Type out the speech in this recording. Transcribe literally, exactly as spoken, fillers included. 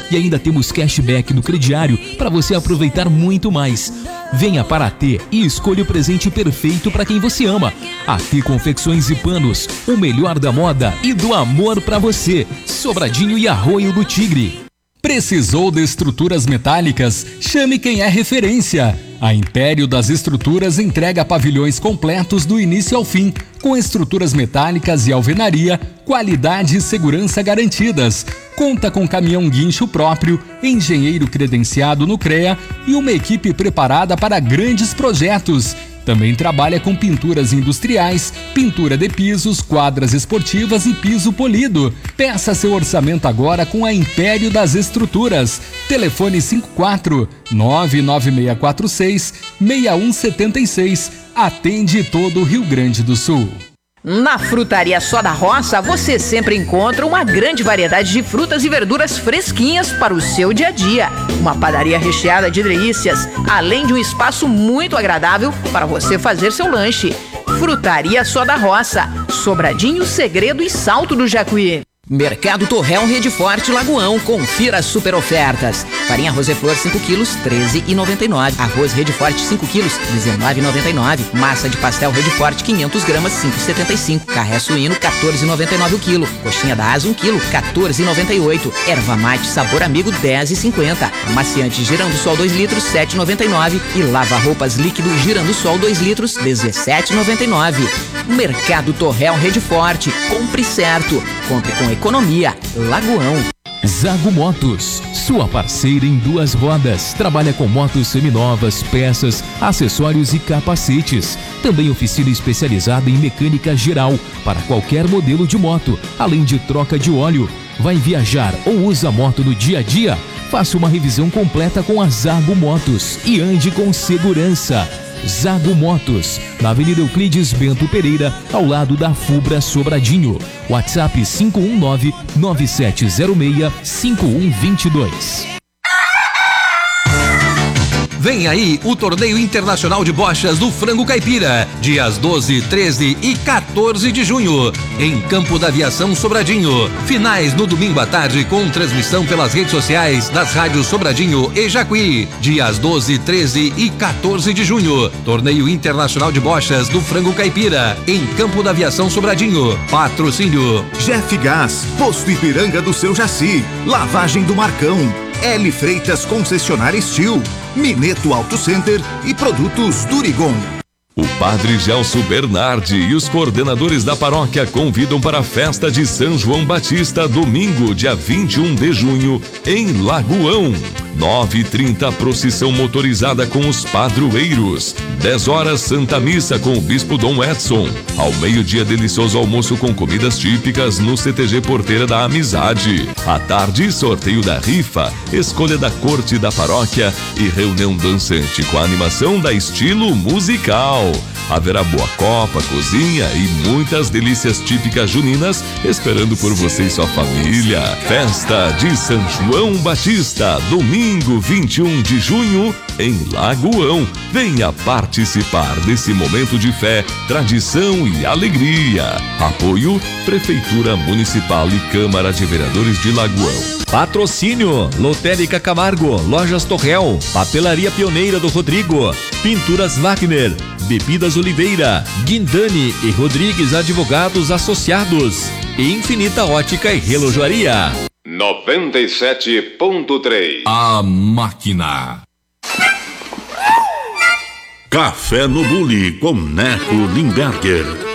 E ainda temos cashback no crediário para você aproveitar muito mais. Venha para a T e escolha o presente perfeito para quem você ama. A T Confecções e Panos, o melhor da moda e do amor para você. Sobradinho e Arroio do Tigre. Precisou de estruturas metálicas? Chame quem é referência. A Império das Estruturas entrega pavilhões completos do início ao fim, com estruturas metálicas e alvenaria, qualidade e segurança garantidas. Conta com caminhão guincho próprio, engenheiro credenciado no CREA e uma equipe preparada para grandes projetos. Também trabalha com pinturas industriais, pintura de pisos, quadras esportivas e piso polido. Peça seu orçamento agora com a Império das Estruturas. Telefone cinco quatro nove nove seis quatro seis seis um sete seis. Atende todo o Rio Grande do Sul. Na Frutaria Só da Roça, você sempre encontra uma grande variedade de frutas e verduras fresquinhas para o seu dia a dia. Uma padaria recheada de delícias, além de um espaço muito agradável para você fazer seu lanche. Frutaria Só da Roça, Sobradinho, Segredo e Salto do Jacuí. Mercado Torrel Rede Forte Lagoão, confira as super ofertas. Farinha Roseflor cinco quilos, treze reais e noventa e nove centavos. Arroz Rede Forte cinco quilos, dezenove reais e noventa e nove centavos. Massa de pastel Rede Forte quinhentas gramas, cinco reais e setenta e cinco centavos. Carré suíno, quatorze reais e noventa e nove centavos o quilo. Coxinha da Asa um quilo, quatorze reais e noventa e oito centavos. Erva mate Sabor Amigo, dez reais e cinquenta centavos. Amaciante Girando Sol dois litros, sete reais e noventa e nove centavos. E lava roupas líquido Girando Sol dois litros, dezessete reais e noventa e nove centavos. Mercado Torrel Rede Forte, compre certo, compre com economia. Lagoão. Zago Motos, sua parceira em duas rodas. Trabalha com motos seminovas, peças, acessórios e capacetes. Também oficina especializada em mecânica geral para qualquer modelo de moto, além de troca de óleo. Vai viajar ou usa a moto no dia a dia? Faça uma revisão completa com a Zago Motos e ande com segurança. Zago Motos, na Avenida Euclides Bento Pereira, ao lado da Fubra Sobradinho. WhatsApp cinco um nove, nove sete zero seis, cinco um dois dois. Vem aí o Torneio Internacional de Bochas do Frango Caipira, dias doze, treze e quatorze de junho, em Campo da Aviação Sobradinho. Finais no domingo à tarde com transmissão pelas redes sociais das rádios Sobradinho e Jacuí, dias doze, treze e quatorze de junho. Torneio Internacional de Bochas do Frango Caipira, em Campo da Aviação Sobradinho. Patrocínio Jeff Gás, Posto Ipiranga do Seu Jaci, Lavagem do Marcão, L Freitas Concessionária Steel, Mineto Auto Center e Produtos Durigon. O Padre Gelson Bernardi e os coordenadores da paróquia convidam para a festa de São João Batista, domingo, dia vinte e um de junho, em Lagoão. nove e trinta, procissão motorizada com os padroeiros. dez horas, Santa Missa com o Bispo Dom Edson. Ao meio-dia, delicioso almoço com comidas típicas no C T G Porteira da Amizade. À tarde, sorteio da rifa, escolha da corte da paróquia e reunião dançante com a animação da Estilo Musical. Haverá boa copa, cozinha e muitas delícias típicas juninas esperando por você e sua família. Festa de São João Batista, domingo vinte e um de junho, em Lagoão. Venha participar desse momento de fé, tradição e alegria. Apoio Prefeitura Municipal e Câmara de Vereadores de Lagoão. Patrocínio Lotérica Camargo, Lojas Torrel, Papelaria Pioneira do Rodrigo, Pinturas Wagner, Bebidas Oliveira, Guindani e Rodrigues Advogados Associados, e Infinita Ótica e Relojoaria. noventa e sete ponto três. A Máquina. Café no Bulli com Neco Limberger.